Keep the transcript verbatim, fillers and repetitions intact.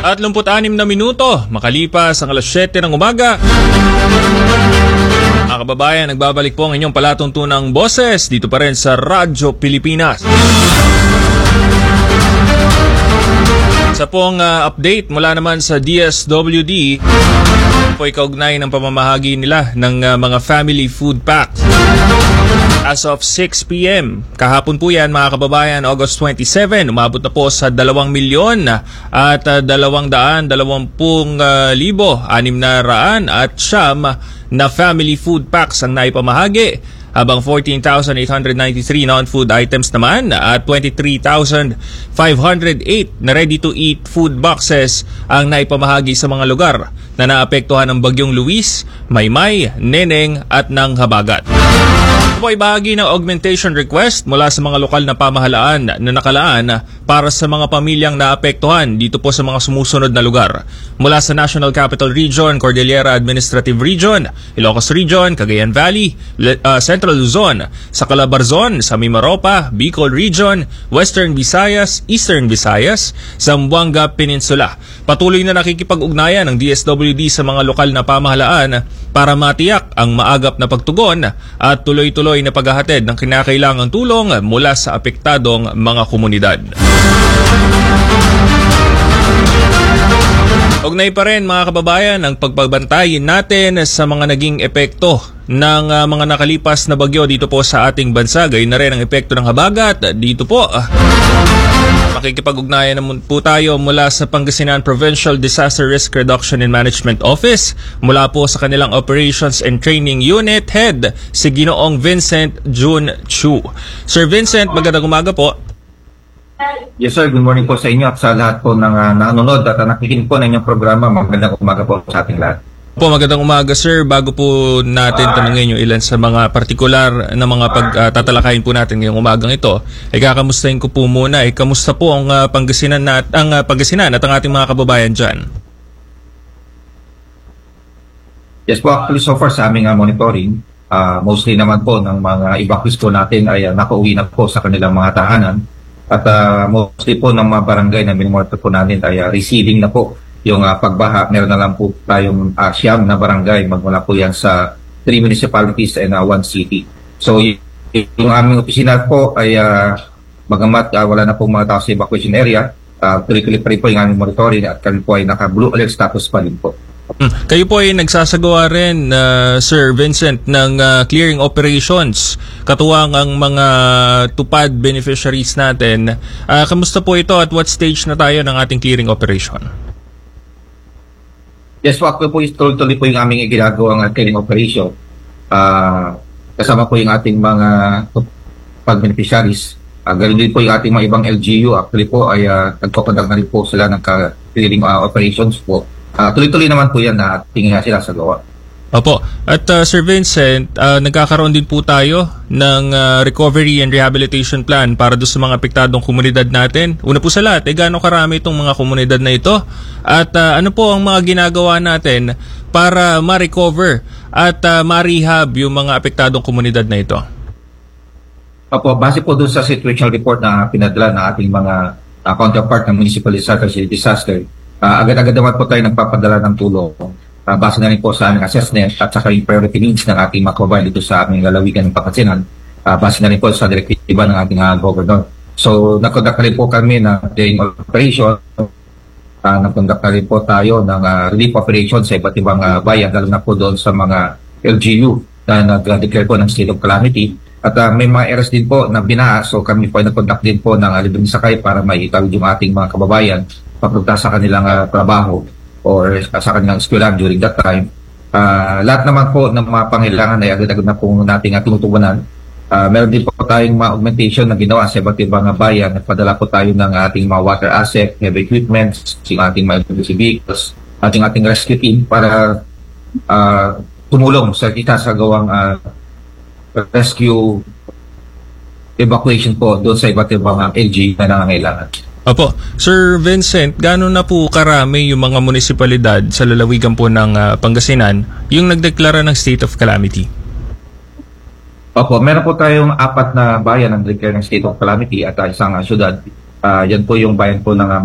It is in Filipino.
At lumpu't-anim na minuto, makalipas ang alas siyete ng umaga. Mga kababayan, nagbabalik po ang inyong palatuntunang boses dito pa rin sa Radyo Pilipinas. Sa pong uh, update mula naman sa D S W D, po ikaugnay ng pamamahagi nila ng uh, mga family food packs. As of six p m kahapon po yan mga kababayan, August twenty-seven, umabot na po sa dalawang milyon at uh, dalawang daan, dalawampung uh, libo, anim na raan at siyam na family food packs ang naipamahagi, habang fourteen thousand eight hundred ninety-three non-food items naman at twenty-three thousand five hundred eight na ready-to-eat food boxes ang naipamahagi sa mga lugar na naapektuhan ng Bagyong Luis, Maymay, Neneng at ng Habagat. Ito po ay bahagi ng augmentation request mula sa mga lokal na pamahalaan na nakalaan para sa mga pamilyang naapektuhan dito po sa mga sumusunod na lugar. Mula sa National Capital Region, Cordillera Administrative Region, Ilocos Region, Cagayan Valley, uh, Central Luzon, sa Calabarzon, sa Mimaropa, Bicol Region, Western Visayas, Eastern Visayas, Zamboanga Peninsula. Patuloy na nakikipag-ugnayan ng D S W D sa mga lokal na pamahalaan para matiyak ang maagap na pagtugon at tuloy-tuloy na paghahatid ng kinakailangang tulong mula sa apektadong mga komunidad. Ugnay pa rin mga kababayan ang pagbabantayin natin sa mga naging epekto ng uh, mga nakalipas na bagyo dito po sa ating bansa. Gayon na rin ang epekto ng habagat dito po. Uh, makikipag-ugnayan naman po tayo mula sa Pangasinan Provincial Disaster Risk Reduction and Management Office, mula po sa kanilang Operations and Training Unit Head, si Ginoong Vincent June Chu. Sir Vincent, magandang umaga po. Yes sir, good morning po sa inyo at sa lahat po ng uh, nanonood at uh, nakikinig po ng inyong programa. Magandang umaga po sa ating lahat. Po, magandang umaga sir. Bago po natin tanungin yung ilan sa mga partikular na mga pagtatalakayin uh, po natin ngayong umagang ito, ay kakamustahin ko po muna, ay kamusta po ang uh, Pangasinan at ang uh, Pangasinan at ang ating mga kababayan dyan? Yes po, actually so far sa aming uh, monitoring, uh, mostly naman po ng mga evacuees po natin ay uh, nakauwi na po sa kanilang mga tahanan. At uh, mostly po ng mga barangay na minimonitor po natin ay uh, receiving na po yung uh, pagbaha. Meron na lang po tayong uh, siyam na barangay, magmula po yan sa three municipalities and uh, one city. So y- yung aming opisina po ay uh, bagamat uh, wala na po mga tao sa evacuation area, uh, tuloy-tuloy pa rin po yung aming monitoring at kami po ay naka-blue alert status pa rin po. Hmm. Kayo po ay nagsasagawa rin, uh, Sir Vincent, ng uh, clearing operations, katuwang ang mga tupad beneficiaries natin. Uh, kamusta po ito at what stage na tayo ng ating clearing operation? Yes po, ako po tuloy-tuloy po yung aming ginagawang uh, clearing operation. Uh, kasama po yung ating mga tupad beneficiaries. Uh, Ganun din po yung ating mga ibang L G U. Actually po ay uh, nagpapadag na rin po sila ng clearing uh, operations po. Uh, tuloy-tuloy naman po yan na tingin nga sila sa gawa. Opo. At uh, Sir Vincent, uh, nagkakaroon din po tayo ng uh, recovery and rehabilitation plan para doon sa mga apektadong komunidad natin. Una po sa lahat, eh, gaano karami itong mga komunidad na ito? At uh, ano po ang mga ginagawa natin para ma-recover at uh, ma-rehab yung mga apektadong komunidad na ito? Opo, base po doon sa situational report na pinadala ng ating mga uh, counterpart ng Municipal Disaster, Uh, agad-agad naman po tayo nagpapadala ng tulong. Uh, base na rin po sa aming assessment at saka yung priority needs ng ating mga kababayan dito sa aming lalawigan ng Pangasinan. Uh, base na rin po sa direktiba ng ating uh, governor. So, nakondak na rin po kami ng daily operation. Uh, nakondak na rin po tayo ng uh, relief operation sa iba't ibang uh, bayan, lalo na po doon sa mga L G U na nag-declare po ng state of calamity. At uh, may mga areas din po na binaha. So, kami po ay nakondak din po ng uh, libreng sakay para maitawid yung ating mga kababayan papunta sa kanilang uh, trabaho or uh, sa kanilang eskwelahan during that time. Uh, lahat naman po ng mga pangailangan ay agad-agad na po nating uh, tinutugunan. Uh, meron din po tayong mga augmentation na ginawa sa iba't ibang bayan. Nagpadala po tayo ng ating mga water asset, heavy equipment, yung ating mga emergency vehicles, ating ating rescue team para uh, tumulong sa kita sa gawang uh, rescue evacuation po doon sa iba't ibang uh, L G na nangangailangan. Opo. Sir Vincent, gaano na po karami yung mga munisipalidad sa lalawigan po ng uh, Pangasinan yung nagdeklara ng state of calamity? Opo, meron po tayong apat na bayan ang nagdeklara ng state of calamity at uh, isang uh, syudad. Uh, yan po yung bayan po ng uh,